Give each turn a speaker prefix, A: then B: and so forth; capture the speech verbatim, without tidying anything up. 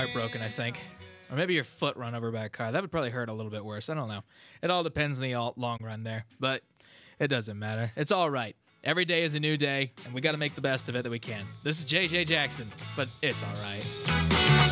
A: heart broken, I think. Or maybe your foot run over by a car. That would probably hurt a little bit worse. I don't know. It all depends on the all- long run there. But it doesn't matter. It's all right. Every day is a new day, and we got to make the best of it that we can. This is J J Jackson, but it's all right.